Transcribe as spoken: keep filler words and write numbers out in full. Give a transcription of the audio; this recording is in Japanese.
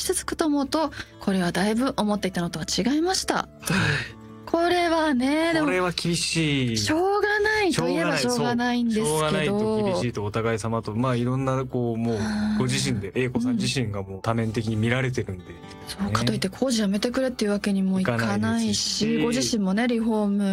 してつくと思うと、これはだいぶ思っていたのとは違いました。 はい、 これはね、でもこれは厳しい。 しょうがないといえばしょうがないんですけど、 しょうがないと厳しいとお互い様と、まあいろんなこうもうご自身で英子さん自身がもう多面的に見られてるんで、 そうかといって工事やめてくれっていうわけにもいかないし、ご自身もねリフォーム